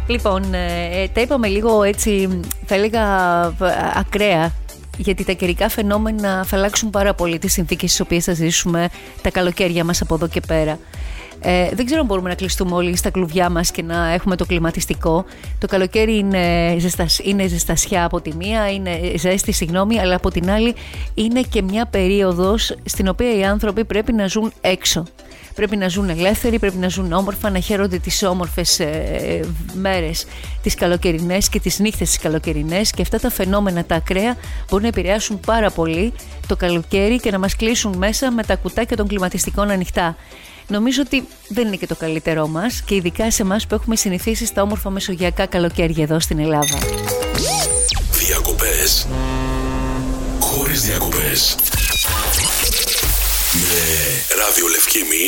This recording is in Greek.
Λοιπόν, τα είπαμε λίγο έτσι, θα έλεγα ακραία, γιατί τα καιρικά φαινόμενα θα αλλάξουν πάρα πολύ τις συνθήκες στις οποίες θα ζήσουμε τα καλοκαίρια μας από εδώ και πέρα. Δεν ξέρω αν μπορούμε να κλειστούμε όλοι στα κλουβιά μας και να έχουμε το κλιματιστικό. Το καλοκαίρι είναι ζεστασιά από τη μία, είναι ζέστη, συγγνώμη, αλλά από την άλλη είναι και μια περίοδος στην οποία οι άνθρωποι πρέπει να ζουν έξω. Πρέπει να ζουν ελεύθεροι, πρέπει να ζουν όμορφα, να χαίρονται τις όμορφες μέρες τις καλοκαιρινές και τις νύχτες τις καλοκαιρινές, και αυτά τα φαινόμενα τα ακραία μπορούν να επηρεάσουν πάρα πολύ το καλοκαίρι και να μας κλείσουν μέσα με τα κουτάκια των κλιματιστικών ανοιχτά. Νομίζω ότι δεν είναι και το καλύτερό μας, και ειδικά σε εμάς που έχουμε συνηθίσει στα όμορφα μεσογειακά καλοκαίρια εδώ στην Ελλάδα. Διακοπές χωρίς διακοπές. Με Ράδιο Λευκήμη.